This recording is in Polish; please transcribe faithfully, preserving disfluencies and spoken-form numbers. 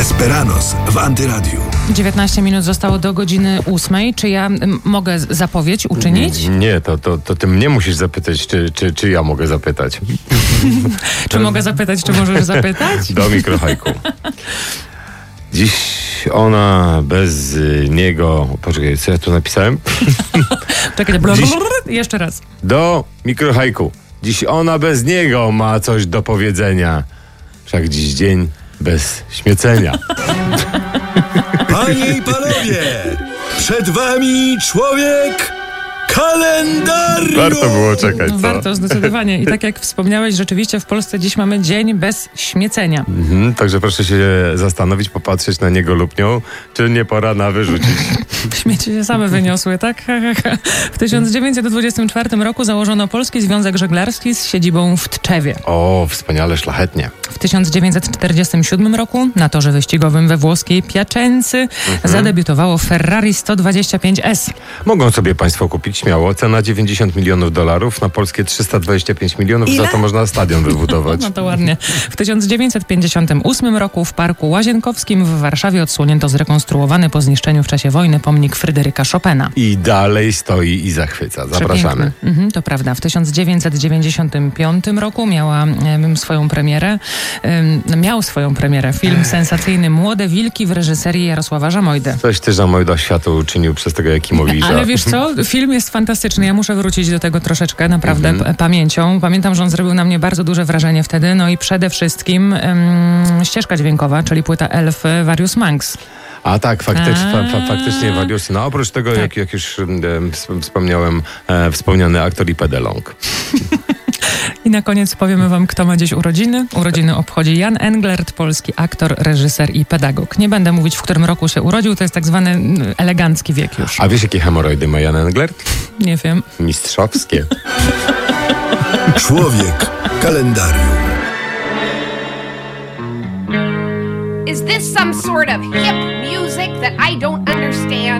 Esperanos w Antyradiu. dziewiętnaście minut zostało do godziny ósmej. Czy ja m, mogę zapowiedź uczynić? Nie, to, to, to ty mnie musisz zapytać, czy, czy, czy ja mogę zapytać. Czy mogę zapytać, czy możesz zapytać? Do mikrohajku. Dziś ona bez niego... Poczekaj, co ja tu napisałem? Czekaj, bla, bla, bla, jeszcze raz. Do mikrohajku. Dziś ona bez niego ma coś do powiedzenia. Wszak dziś dzień bez śmiecenia. Panie i panowie, przed wami człowiek kalendarium. Warto było czekać, co? Warto, zdecydowanie. I tak jak wspomniałeś, rzeczywiście w Polsce dziś mamy dzień bez śmiecenia. Mhm, także proszę się zastanowić, popatrzeć na niego lub nią, czy nie pora na wyrzucić. Śmieci się same wyniosły, tak? W tysiąc dziewięćset dwudziestym czwartym roku założono Polski Związek Żeglarski z siedzibą w Tczewie. O, wspaniale, szlachetnie. W tysiąc dziewięćset czterdziestym siódmym roku na torze wyścigowym we włoskiej Piacenzy mhm. zadebiutowało Ferrari sto dwadzieścia pięć S. Mogą sobie państwo kupić śmiało. Cena dziewięćdziesiąt milionów dolarów, na polskie trzysta dwadzieścia pięć milionów. Ile? Za to można stadion wybudować. No to ładnie. W tysiąc dziewięćset pięćdziesiątym ósmym roku w Parku Łazienkowskim w Warszawie odsłonięto zrekonstruowany po zniszczeniu w czasie wojny pomnik Fryderyka Chopina. I dalej stoi i zachwyca. Zapraszamy. Mhm, to prawda. W tysiąc dziewięćset dziewięćdziesiątym piątym roku miała um, swoją premierę, um, miał swoją premierę film sensacyjny Młode Wilki w reżyserii Jarosława Żamojdy. Coś ty, Żamojda, światu uczynił przez tego Jakimowicza. Ale wiesz co? Film jest fantastyczny. Ja muszę wrócić do tego troszeczkę, naprawdę mm-hmm. p- pamięcią. Pamiętam, że on zrobił na mnie bardzo duże wrażenie wtedy. No i przede wszystkim um, ścieżka dźwiękowa, czyli płyta Elf Various Monks. A tak, faktycznie, fa, fa, faktycznie Various. No oprócz tego, tak. jak, jak już e, wspomniałem, e, wspomniany aktor i pedalong. I na koniec powiemy wam, kto ma dziś urodziny. Urodziny obchodzi Jan Englert, polski aktor, reżyser i pedagog. Nie będę mówić, w którym roku się urodził, to jest tak zwany elegancki wiek już. A wiesz, jakie hemoroidy ma Jan Englert? Nie wiem. Mistrzowskie. Człowiek kalendarium. Is this some sort of hip music that I don't understand?